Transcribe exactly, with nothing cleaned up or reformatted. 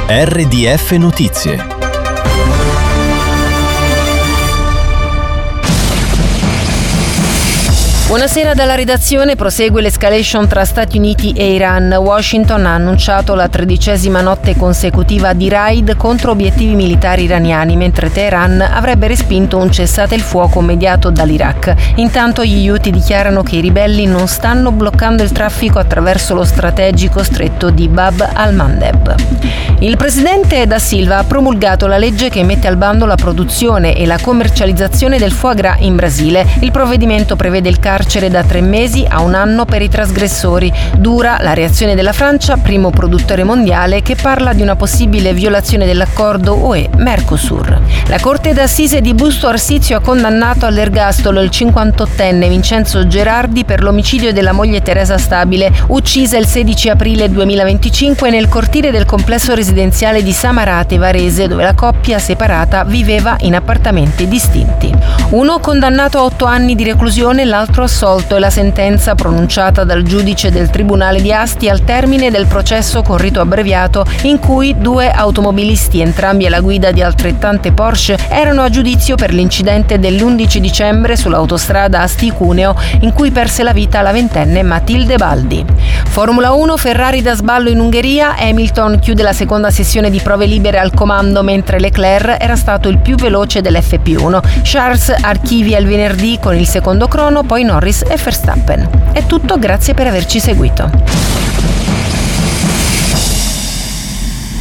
R D F Notizie. Buonasera dalla redazione. Prosegue l'escalation tra Stati Uniti e Iran. Washington ha annunciato la tredicesima notte consecutiva di raid contro obiettivi militari iraniani, mentre Teheran avrebbe respinto un cessate il fuoco mediato dall'Iraq. Intanto gli Houthi dichiarano che i ribelli non stanno bloccando il traffico attraverso lo strategico stretto di Bab al-Mandeb. Il presidente Da Silva ha promulgato la legge che mette al bando la produzione e la commercializzazione del foie gras in Brasile. Il provvedimento prevede il carcere da tre mesi a un anno per i trasgressori. Dura la reazione della Francia, primo produttore mondiale, che parla di una possibile violazione dell'accordo U E-Mercosur. La Corte d'Assise di Busto Arsizio ha condannato all'ergastolo il cinquantottenne Vincenzo Gerardi per l'omicidio della moglie Teresa Stabile, uccisa il sedici aprile duemilaventicinque nel cortile del complesso residenziale di Samarate Varese, dove la coppia separata viveva in appartamenti distinti. Uno condannato a otto anni di reclusione, l'altro assolto, è la sentenza pronunciata dal giudice del Tribunale di Asti al termine del processo con rito abbreviato in cui due automobilisti, entrambi alla guida di altrettante Porsche, erano a giudizio per l'incidente dell'undici dicembre sull'autostrada Asti-Cuneo in cui perse la vita la ventenne Matilde Baldi. Formula uno, Ferrari da sballo in Ungheria. Hamilton chiude la seconda sessione di prove libere al comando, mentre Leclerc era stato il più veloce dell'F P uno. Charles archivia il venerdì con il secondo crono, poi Norris e Verstappen. È tutto, grazie per averci seguito.